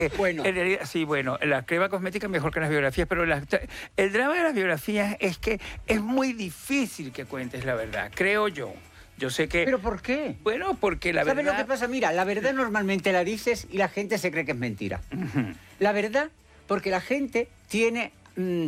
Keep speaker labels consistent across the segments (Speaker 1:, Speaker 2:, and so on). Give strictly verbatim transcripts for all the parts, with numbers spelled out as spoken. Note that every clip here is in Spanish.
Speaker 1: Bueno.
Speaker 2: En realidad, sí, bueno, la crema cosmética es mejor que las biografías, pero la, el drama de las biografías es que es muy difícil que cuentes la verdad, creo yo. Yo sé que...
Speaker 1: ¿Pero por qué?
Speaker 2: Bueno, porque la
Speaker 1: ¿Sabes
Speaker 2: verdad...
Speaker 1: lo que pasa? Mira, la verdad normalmente la dices y la gente se cree que es mentira.
Speaker 2: Uh-huh.
Speaker 1: La verdad, porque la gente tiene mmm,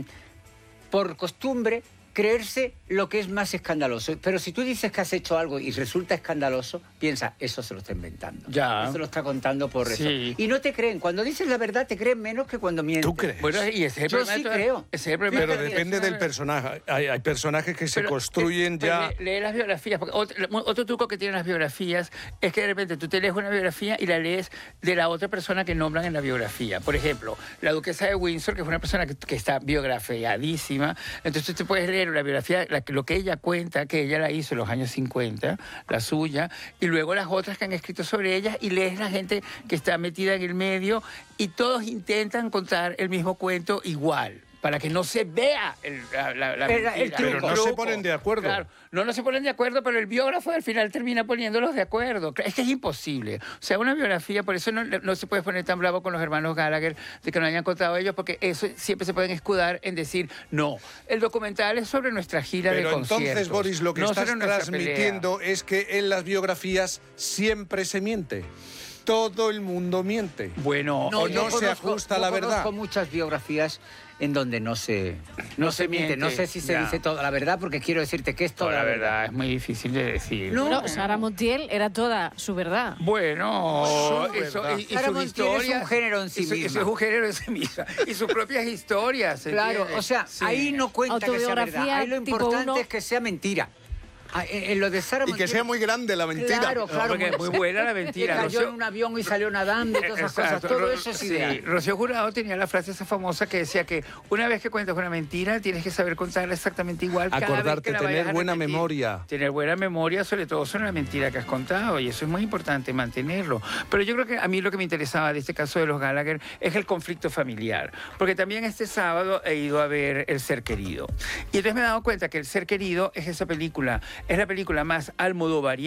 Speaker 1: por costumbre creerse lo que es más escandaloso. Pero si tú dices que has hecho algo y resulta escandaloso, piensa, eso se lo está inventando.
Speaker 2: Ya.
Speaker 1: Eso lo está contando por
Speaker 2: Sí.
Speaker 1: eso. Y no te creen. Cuando dices la verdad, te creen menos que cuando mientes.
Speaker 3: ¿Tú crees?
Speaker 2: Bueno, y ese es el
Speaker 1: Yo
Speaker 2: problema
Speaker 1: sí
Speaker 2: de todas-
Speaker 1: creo.
Speaker 2: ese es el problema
Speaker 3: Pero
Speaker 2: de-
Speaker 3: depende del personaje. Hay, hay personajes que se
Speaker 2: Pero,
Speaker 3: construyen
Speaker 2: eh,
Speaker 3: ya...
Speaker 2: pero lee, lee las biografías. Porque otro, otro truco que tienen las biografías es que de repente tú te lees una biografía y la lees de la otra persona que nombran en la biografía. Por ejemplo, la duquesa de Windsor, que es una persona que, que está biografiadísima. Entonces tú te puedes leer la biografía, la, lo que ella cuenta, que ella la hizo en los años cincuenta, la suya, y luego las otras que han escrito sobre ella, y lees la gente que está metida en el medio, y todos intentan contar el mismo cuento igual, para que no se vea el, la, la, la
Speaker 1: El-
Speaker 2: mentira.
Speaker 1: el truco.
Speaker 3: Pero no se ponen de acuerdo.
Speaker 2: Claro, no, no se ponen de acuerdo, pero el biógrafo al final termina poniéndolos de acuerdo. Es que es imposible. O sea, una biografía, por eso no, no se puede poner tan bravo con los hermanos Gallagher de que no hayan contado ellos, porque eso siempre se pueden escudar en decir, no, el documental es sobre nuestra gira
Speaker 3: Pero
Speaker 2: de conciertos.
Speaker 3: entonces, Boris, lo que
Speaker 2: no
Speaker 3: estás
Speaker 2: sobre nuestra
Speaker 3: transmitiendo
Speaker 2: pelea.
Speaker 3: es que en las biografías siempre se miente. Todo el mundo miente.
Speaker 2: Bueno,
Speaker 3: No,
Speaker 2: o
Speaker 3: no se ajusta a la
Speaker 1: yo
Speaker 3: verdad.
Speaker 1: Conozco muchas biografías en donde no se, no
Speaker 2: No
Speaker 1: se
Speaker 2: se
Speaker 1: miente. No
Speaker 2: miente,
Speaker 1: sé si se
Speaker 2: ya.
Speaker 1: dice toda la verdad, porque quiero decirte que es toda
Speaker 2: toda
Speaker 1: la
Speaker 2: la
Speaker 1: verdad.
Speaker 2: verdad es muy difícil de decir.
Speaker 1: No.
Speaker 4: No, Sara Montiel era toda su verdad.
Speaker 2: Bueno,
Speaker 3: Su
Speaker 2: eso,
Speaker 3: verdad.
Speaker 2: y, y
Speaker 1: Sara
Speaker 2: sus
Speaker 1: Montiel es
Speaker 2: historias...
Speaker 1: un género en sí
Speaker 2: eso,
Speaker 1: misma.
Speaker 2: eso es un género en sí misma. Y sus propias historias.
Speaker 1: Claro,
Speaker 2: ¿entiendes?
Speaker 1: o sea,
Speaker 2: Sí.
Speaker 1: ahí no cuenta que sea
Speaker 4: Autobiografía
Speaker 1: verdad. Ahí lo
Speaker 4: tipo
Speaker 1: importante
Speaker 4: uno.
Speaker 1: es que sea mentira. Ah, En en lo de Sara
Speaker 3: Y que
Speaker 1: Montiel,
Speaker 3: sea muy grande la mentira.
Speaker 1: Claro, claro.
Speaker 2: porque es muy buena la mentira.
Speaker 1: Que cayó
Speaker 2: Rocío-
Speaker 1: en un avión y salió nadando y todas esas cosas.
Speaker 2: Exacto.
Speaker 1: Todo
Speaker 2: Ro-
Speaker 1: eso es
Speaker 2: sí,
Speaker 1: ideal.
Speaker 2: Rocío Jurado tenía la frase esa famosa que decía que una vez que cuentas una mentira tienes que saber contarla exactamente igual cada vez
Speaker 3: Acordarte,
Speaker 2: que la
Speaker 3: tener
Speaker 2: vayas a
Speaker 3: buena
Speaker 2: repetir.
Speaker 3: memoria.
Speaker 2: Tener buena memoria, sobre todo sobre la mentira que has contado, y eso es muy importante mantenerlo. Pero yo creo que a mí lo que me interesaba de este caso de los Gallagher es el conflicto familiar, porque también este sábado he ido a ver El Ser Querido. Y entonces me he dado cuenta que El Ser Querido es esa película, es la película más almodovariana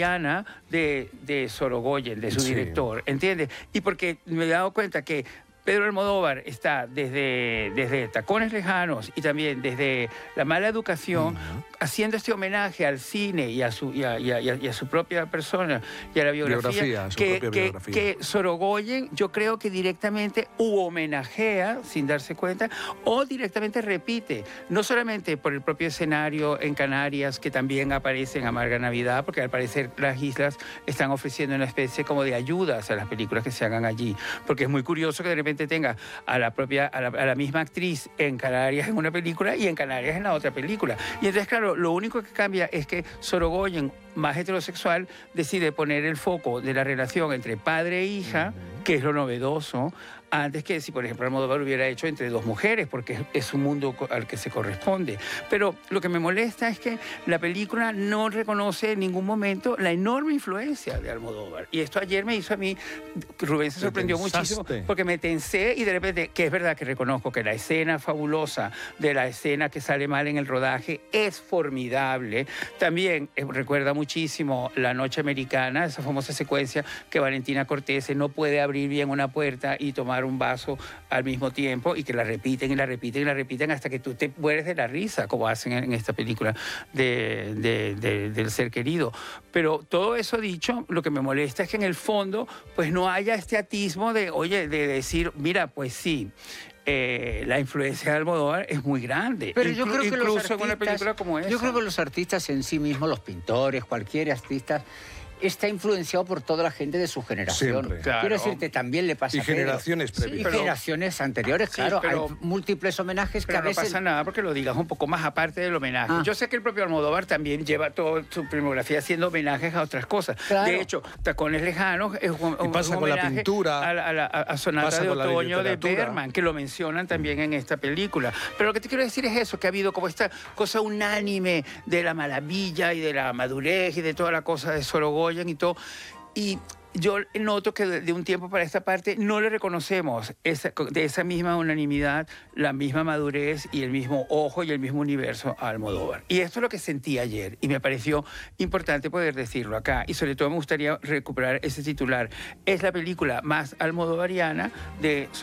Speaker 2: de, de Sorogoyen, de su
Speaker 3: Sí.
Speaker 2: director, ¿entiendes? Y porque me he dado cuenta que Pedro Almodóvar está desde, desde Tacones Lejanos y también desde La Mala Educación, uh-huh, haciendo este homenaje al cine y a su, y a, y a, y a su propia persona y a la biografía,
Speaker 3: Biografía, su
Speaker 2: que,
Speaker 3: propia
Speaker 2: que,
Speaker 3: biografía.
Speaker 2: que Sorogoyen yo creo que directamente u homenajea sin darse cuenta o directamente repite, no solamente por el propio escenario en Canarias, que también aparece en Amarga Navidad, porque al parecer las islas están ofreciendo una especie como de ayudas a las películas que se hagan allí, porque es muy curioso que de repente tenga a la propia a la, a la misma actriz en Canarias en una película y en Canarias en la otra película. Y entonces, claro, lo único que cambia es que Sorogoyen, más heterosexual, decide poner el foco de la relación entre padre e hija, uh-huh, que es lo novedoso, antes que si, por ejemplo, Almodóvar hubiera hecho entre dos mujeres, porque es un mundo al que se corresponde. Pero lo que me molesta es que la película no reconoce en ningún momento la enorme influencia de Almodóvar. Y esto ayer me hizo a mí, Rubén se sorprendió muchísimo, porque me tensé y de repente, que es verdad que reconozco que la escena fabulosa de la escena que sale mal en el rodaje es formidable. También eh, recuerda muchísimo La Noche Americana, esa famosa secuencia que Valentina Cortese no puede abrir bien una puerta y tomar un vaso al mismo tiempo, y que la repiten y la repiten y la repiten hasta que tú te mueres de la risa, como hacen en esta película de, de, de, del Ser Querido. Pero todo eso dicho, lo que me molesta es que en el fondo pues no haya este atismo de, oye, de decir, mira, pues sí, Eh, la influencia de Almodóvar es muy grande.
Speaker 1: Pero yo
Speaker 2: Inclu-
Speaker 1: creo que
Speaker 2: incluso
Speaker 1: los artistas,
Speaker 2: en una película como esa.
Speaker 1: Yo creo que los artistas en sí mismos, los pintores, cualquier artista, está influenciado por toda la gente de su generación.
Speaker 3: Siempre.
Speaker 2: Claro.
Speaker 1: Quiero decirte, también le pasa
Speaker 3: Y
Speaker 1: a Pedro.
Speaker 3: generaciones
Speaker 1: Sí,
Speaker 3: previas.
Speaker 1: y
Speaker 2: Pero-
Speaker 1: generaciones anteriores,
Speaker 2: Sí,
Speaker 1: claro.
Speaker 2: pero-
Speaker 1: Hay múltiples homenajes que
Speaker 2: Pero
Speaker 1: a
Speaker 2: no
Speaker 1: veces...
Speaker 2: pasa nada porque lo digas un poco más aparte del homenaje.
Speaker 1: Ah.
Speaker 2: Yo sé que el propio Almodóvar también lleva toda su filmografía haciendo homenajes a otras cosas.
Speaker 1: Claro.
Speaker 2: De hecho, Tacones Lejanos es un,
Speaker 3: Y pasa
Speaker 2: un
Speaker 3: con la
Speaker 2: homenaje
Speaker 3: pintura,
Speaker 2: a, la- a la- a Sonata
Speaker 3: pasa
Speaker 2: de
Speaker 3: con la
Speaker 2: Otoño de
Speaker 3: literatura.
Speaker 2: Bergman, que lo mencionan también en esta película. Pero lo que te quiero decir es eso, que ha habido como esta cosa unánime de la maravilla y de la madurez y de toda la cosa de Sorogoyen y todo. Y yo noto que de un tiempo para esta parte no le reconocemos esa, de esa misma unanimidad, la misma madurez y el mismo ojo y el mismo universo a Almodóvar. Y esto es lo que sentí ayer y me pareció importante poder decirlo acá. Y sobre todo me gustaría recuperar ese titular. Es la película más almodovariana de